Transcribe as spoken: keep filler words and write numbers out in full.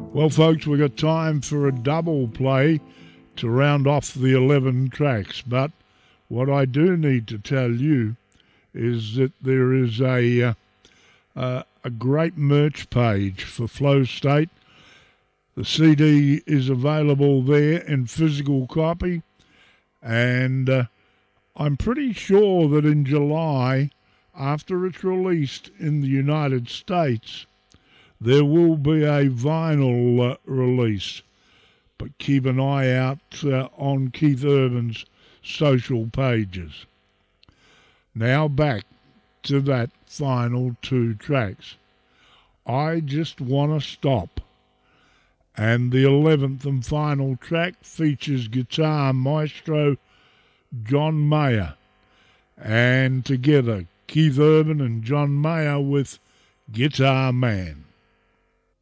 Well, folks, we've got time for a double play to round off the eleven tracks. But what I do need to tell you is that there is a uh, uh, a great merch page for Flow State. The C D is available there in physical copy, and uh, I'm pretty sure that in July, after it's released in the United States, there will be a vinyl uh, release. But keep an eye out uh, on Keith Urban's social pages. Now back to that final two tracks. I Just Wanna Stop. And the eleventh and final track features guitar maestro John Mayer. And together, Keith Urban and John Mayer with Guitar Man.